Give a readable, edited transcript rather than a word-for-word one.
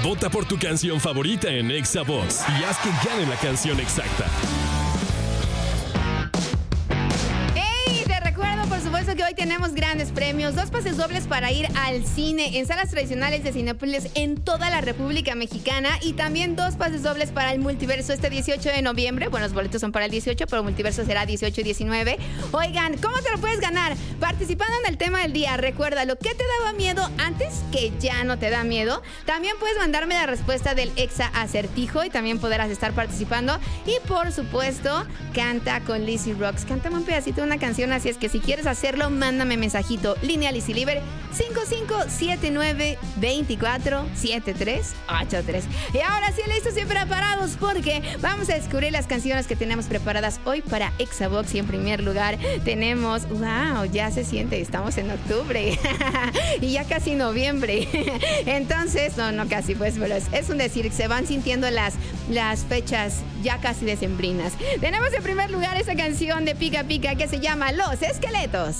Vota por tu canción favorita en Exavox y haz que gane la canción exacta. Que hoy tenemos grandes premios, 2 pases dobles para ir al cine en salas tradicionales de Cinépolis en toda la República Mexicana y también 2 pases dobles para el Multiverso este 18 de noviembre. Bueno, los boletos son para el 18, pero el Multiverso será 18 y 19. Oigan, ¿cómo te lo puedes ganar? Participando en el tema del día. Recuerda, lo que te daba miedo antes, que ya no te da miedo. También puedes mandarme la respuesta del Exa Acertijo y también podrás estar participando. Y por supuesto, canta con Lizzy Rocks. Cántame un pedacito de una canción, así es que si quieres hacerlo, mándame mensajito. Línea Lizzy Libre 5579247383. Y ahora sí, listos y preparados porque vamos a descubrir las canciones que tenemos preparadas hoy para Exavox. Y en primer lugar tenemos, wow, ya se siente, estamos en octubre y ya casi noviembre. Entonces, no casi pues, pero es un decir, se van sintiendo las fechas ya casi decembrinas. Tenemos en primer lugar esa canción de Pica Pica que se llama Los Esqueletos.